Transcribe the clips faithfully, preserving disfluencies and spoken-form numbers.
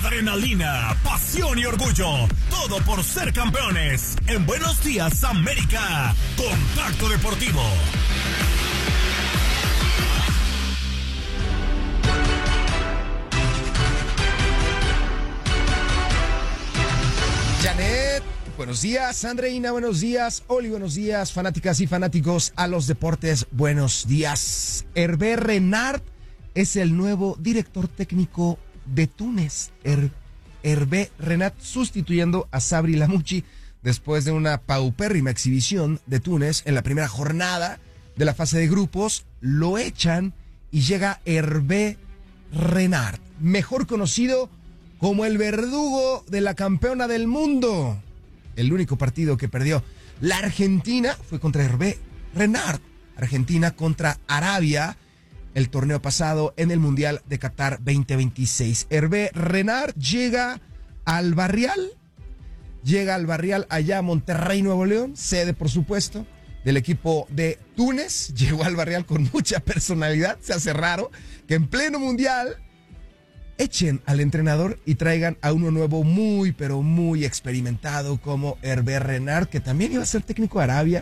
Adrenalina, pasión y orgullo. Todo por ser campeones. En Buenos Días, América. Contacto Deportivo. Janet, buenos días. Andreina, buenos días. Oli, buenos días. Fanáticas y fanáticos a los deportes, buenos días. Hervé Renard es el nuevo director técnico de Túnez. Her- Hervé Renard sustituyendo a Sabri Lamouchi después de una paupérrima exhibición de Túnez en la primera jornada de la fase de grupos. Lo echan y llega Hervé Renard, mejor conocido como el verdugo de la campeona del mundo. El único partido que perdió la Argentina fue contra Hervé Renard. Argentina contra Arabia, el torneo pasado en el Mundial de Qatar veinte veintiséis. Hervé Renard llega al Barrial, llega al Barrial allá a Monterrey, Nuevo León, sede por supuesto del equipo de Túnez. Llegó al Barrial con mucha personalidad. Se hace raro que en pleno Mundial echen al entrenador y traigan a uno nuevo muy, pero muy experimentado como Hervé Renard, que también iba a ser técnico de Arabia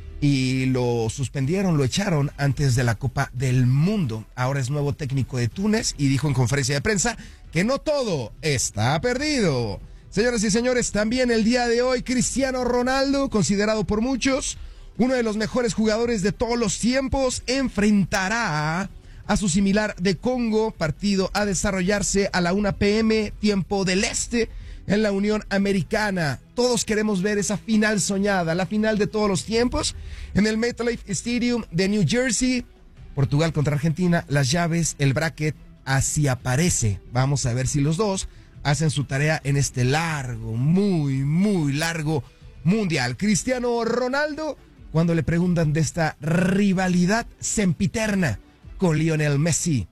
y lo suspendieron, lo echaron antes de la Copa del Mundo. Ahora es nuevo técnico de Túnez y dijo en conferencia de prensa que no todo está perdido. Señoras y señores, también el día de hoy Cristiano Ronaldo, considerado por muchos uno de los mejores jugadores de todos los tiempos, enfrentará a su similar de Congo, partido a desarrollarse a la una pe eme, tiempo del este, en la Unión Americana. Todos queremos ver esa final soñada, la final de todos los tiempos, en el MetLife Stadium de New Jersey. Portugal contra Argentina, las llaves, el bracket, así aparece. Vamos a ver si los dos hacen su tarea en este largo, muy, muy largo mundial. Cristiano Ronaldo, cuando le preguntan de esta rivalidad sempiterna con Lionel Messi.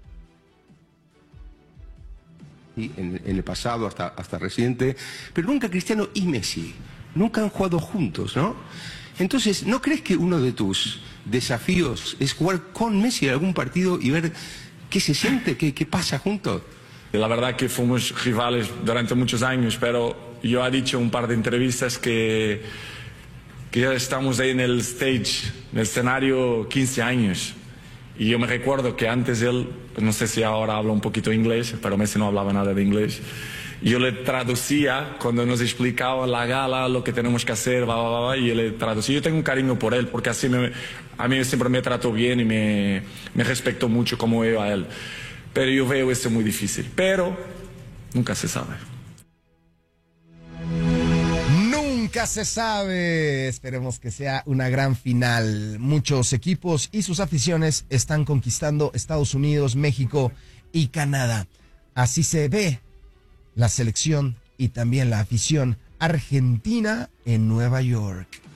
Y en, en el pasado, hasta, hasta reciente, pero nunca Cristiano y Messi, nunca han jugado juntos, ¿no? Entonces, ¿no crees que uno de tus desafíos es jugar con Messi en algún partido y ver qué se siente, qué, qué pasa juntos? La verdad que fuimos rivales durante muchos años, pero yo he dicho en un par de entrevistas que, que ya estamos ahí en el stage, en el escenario quince años. Y yo me recuerdo que antes él, no sé si ahora habla un poquito inglés, pero Messi no hablaba nada de inglés. Y yo le traducía cuando nos explicaba la gala, lo que tenemos que hacer, bla, bla, bla, y yo le traducía. Yo tengo un cariño por él, porque así me, a mí siempre me trató bien y me, me respetó mucho como veo a él. Pero yo veo esto muy difícil. Pero nunca se sabe. Nunca se sabe. Esperemos que sea una gran final. Muchos equipos y sus aficiones están conquistando Estados Unidos, México y Canadá. Así se ve la selección y también la afición argentina en Nueva York.